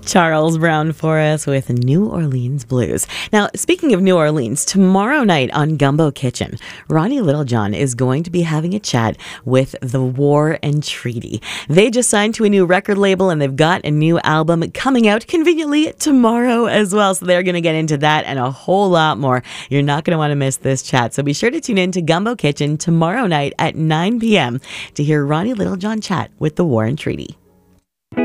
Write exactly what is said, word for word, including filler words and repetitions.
Charles Brown for us with New Orleans Blues. Now, speaking of New Orleans, tomorrow night on Gumbo Kitchen, Ronnie Littlejohn is going to be having a chat with The War and Treaty. They just signed to a new record label and they've got a new album coming out conveniently tomorrow as well. So they're going to get into that and a whole lot more. You're not going to want to miss this chat. So be sure to tune in to Gumbo Kitchen tomorrow night at nine p.m. to hear Ronnie Littlejohn chat with The War and Treaty.